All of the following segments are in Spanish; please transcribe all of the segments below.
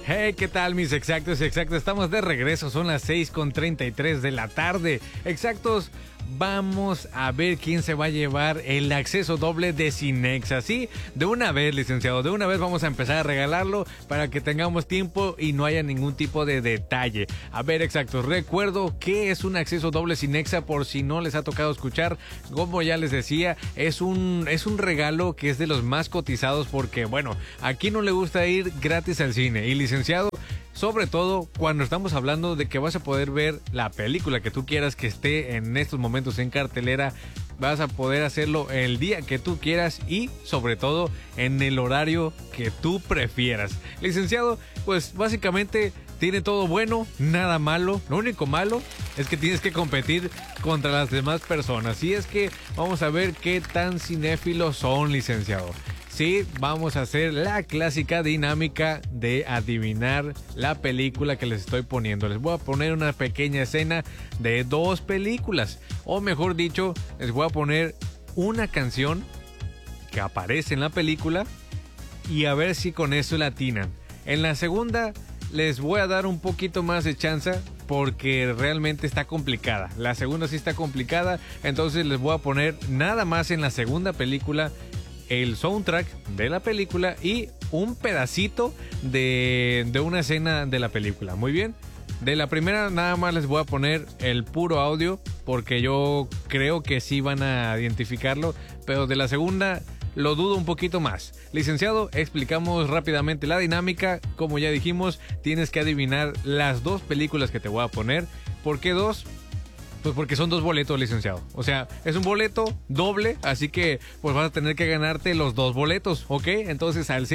Hey, ¿qué tal mis exactos y exactas? Estamos de regreso, son las 6:33 de la tarde. Exactos, vamos a ver quién se va a llevar el acceso doble de Cinexa. Sí, de una vez, licenciado, de una vez vamos a empezar a regalarlo para que tengamos tiempo y no haya ningún tipo de detalle. A ver, exactos, recuerdo que es un acceso doble Cinexa por si no les ha tocado escuchar. Como ya les decía, es un regalo que es de los más cotizados porque, bueno, aquí no le gusta ir gratis al cine. Y licenciado, sobre todo cuando estamos hablando de que vas a poder ver la película que tú quieras que esté en estos momentos en cartelera, vas a poder hacerlo el día que tú quieras y sobre todo en el horario que tú prefieras. Licenciado, pues básicamente tiene todo bueno, nada malo. Lo único malo es que tienes que competir contra las demás personas. Y es que vamos a ver qué tan cinéfilos son, licenciado. Sí, vamos a hacer la clásica dinámica de adivinar la película que les estoy poniendo. Les voy a poner una pequeña escena de dos películas. O mejor dicho, les voy a poner una canción que aparece en la película y a ver si con eso la atinan. En la segunda les voy a dar un poquito más de chance porque realmente está complicada. La segunda sí está complicada, entonces les voy a poner nada más en la segunda película el soundtrack de la película y un pedacito de una escena de la película. Muy bien. De la primera nada más les voy a poner el puro audio porque yo creo que sí van a identificarlo, pero de la segunda lo dudo un poquito más. Licenciado, explicamos rápidamente la dinámica. Como ya dijimos, tienes que adivinar las dos películas que te voy a poner. ¿Por qué dos? Pues porque son dos boletos, licenciado. O sea, es un boleto doble, así que pues vas a tener que ganarte los dos boletos, ¿ok? Entonces al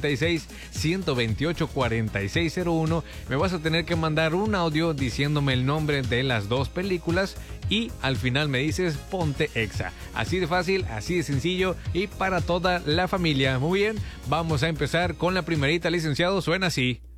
646-128-4601 me vas a tener que mandar un audio diciéndome el nombre de las dos películas y al final me dices ponte exa. Así de fácil, así de sencillo y para toda la familia. Muy bien, vamos a empezar con la primerita, licenciado. Suena así.